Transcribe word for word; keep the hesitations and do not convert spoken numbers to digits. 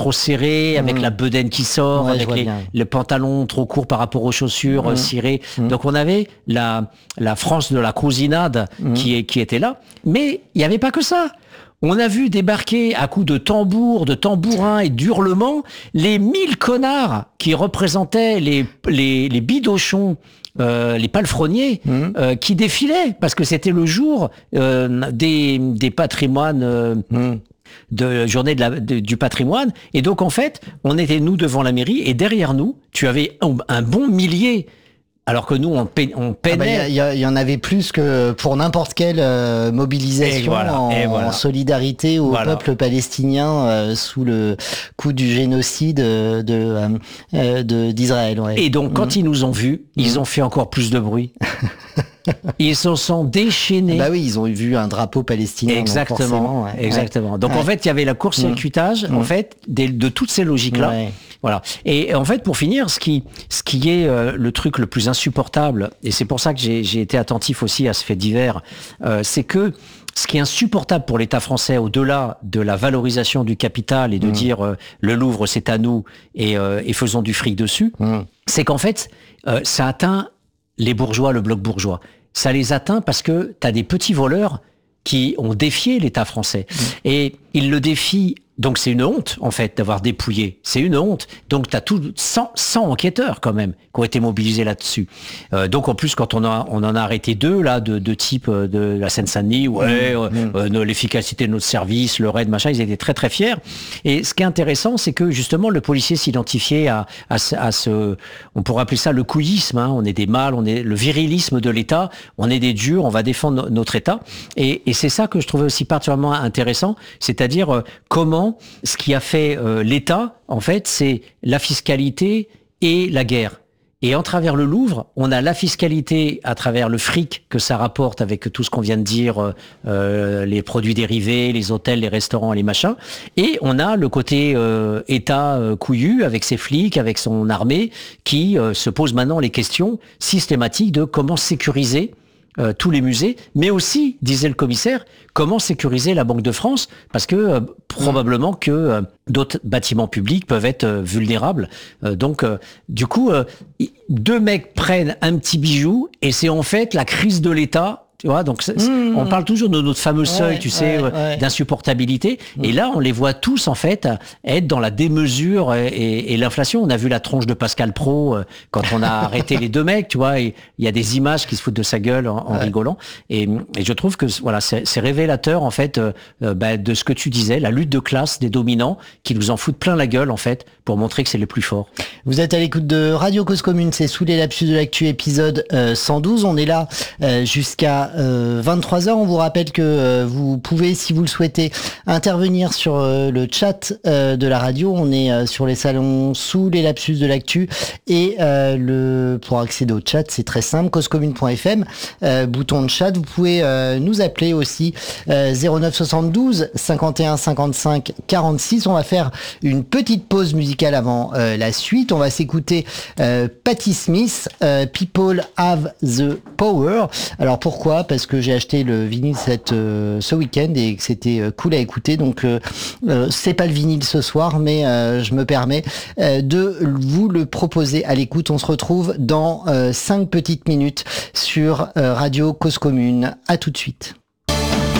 trop serré, avec mmh. la bedaine qui sort, ouais, avec les, les pantalons trop courts par rapport aux chaussures mmh. cirées. Mmh. Donc on avait la, la France de la cousinade mmh. qui, qui était là. Mais il n'y avait pas que ça. On a vu débarquer à coups de tambours, de tambourins et d'hurlements les mille connards qui représentaient les, les, les bidochons, euh, les palefreniers, mmh. euh, qui défilaient parce que c'était le jour euh, des, des patrimoines. Euh, mmh. de journée de la, de, du patrimoine. Et donc, en fait, on était, nous, devant la mairie, et derrière nous, tu avais un, un bon millier. Alors que nous, on, peine, on peinait. Il ah bah, y, y, y en avait plus que pour n'importe quelle euh, mobilisation voilà, en, voilà. en solidarité au voilà. peuple palestinien euh, sous le coup du génocide de, euh, de, d'Israël. Ouais. Et donc, quand mmh. ils nous ont vus, mmh. ils ont fait encore plus de bruit. Ils se sont déchaînés. Bah oui, ils ont vu un drapeau palestinien. Exactement, ouais. exactement. Donc ouais. en fait, il y avait la court-circuitage mmh. en fait de, de toutes ces logiques-là. Ouais. Voilà. Et en fait, pour finir, ce qui, ce qui est euh, le truc le plus insupportable, et c'est pour ça que j'ai, j'ai été attentif aussi à ce fait divers, euh, c'est que ce qui est insupportable pour l'État français, au-delà de la valorisation du capital et de mmh. dire euh, le Louvre c'est à nous et, euh, et faisons du fric dessus, mmh. c'est qu'en fait, euh, ça atteint les bourgeois, le bloc bourgeois. Ça les atteint parce que tu as des petits voleurs qui ont défié l'État français. Mmh. Et ils le défient. Donc c'est une honte, en fait, d'avoir dépouillé. C'est une honte. Donc tu as tout cent, cent enquêteurs, quand même, qui ont été mobilisés là-dessus. Euh, donc en plus, quand on, a, on en a arrêté deux, là, de, de type de la Seine-Saint-Denis, ouais, mmh. euh, euh, l'efficacité de notre service, le raid, machin, ils étaient très très fiers. Et ce qui est intéressant, c'est que justement, le policier s'identifiait à, à, à ce, on pourrait appeler ça le couillisme, hein. On est des mâles, on est le virilisme de l'État, on est des durs, on va défendre no- notre État. Et, et c'est ça que je trouvais aussi particulièrement intéressant, c'est-à-dire euh, comment ce qui a fait euh, l'État, en fait, c'est la fiscalité et la guerre. Et en travers le Louvre, on a la fiscalité à travers le fric que ça rapporte avec tout ce qu'on vient de dire, euh, les produits dérivés, les hôtels, les restaurants, les machins. Et on a le côté euh, État euh, couillu avec ses flics, avec son armée, qui euh, se pose maintenant les questions systématiques de comment sécuriser Euh, tous les musées, mais aussi, disait le commissaire, comment sécuriser la Banque de France, parce que euh, probablement que euh, d'autres bâtiments publics peuvent être euh, vulnérables. Euh, donc, euh, du coup, euh, deux mecs prennent un petit bijou, et c'est en fait la crise de l'État. Tu vois, donc mmh. on parle toujours de notre fameux seuil, ouais, tu sais, ouais, ouais. d'insupportabilité. Mmh. Et là, on les voit tous en fait être dans la démesure et, et, et l'inflation. On a vu la tronche de Pascal Praud euh, quand on a arrêté les deux mecs, tu vois. Il y a des images qui se foutent de sa gueule en, en ouais. rigolant. Et, et je trouve que voilà, c'est, c'est révélateur en fait euh, bah, de ce que tu disais, la lutte de classe des dominants qui nous en foutent plein la gueule en fait pour montrer que c'est les plus forts. Vous êtes à l'écoute de Radio Cause Commune, c'est Sous les lapsus de l'actu, épisode euh, cent douze. On est là euh, jusqu'à Euh, vingt-trois heures. On vous rappelle que euh, vous pouvez, si vous le souhaitez, intervenir sur euh, le chat euh, de la radio. On est euh, sur les salons Sous les lapsus de l'actu et euh, le pour accéder au chat, c'est très simple, causecommune point f m, euh, bouton de chat. Vous pouvez euh, nous appeler aussi euh, zéro neuf soixante-douze cinquante et un cinquante-cinq quarante-six. On va faire une petite pause musicale avant euh, la suite. On va s'écouter euh, Patti Smith, euh, People Have the Power. Alors pourquoi ? Parce que j'ai acheté le vinyle cette, euh, ce week-end et que c'était euh, cool à écouter. Donc euh, euh, c'est pas le vinyle ce soir, mais euh, je me permets euh, de vous le proposer à l'écoute. On se retrouve dans euh, cinq petites minutes sur euh, Radio Cause Commune. À tout de suite.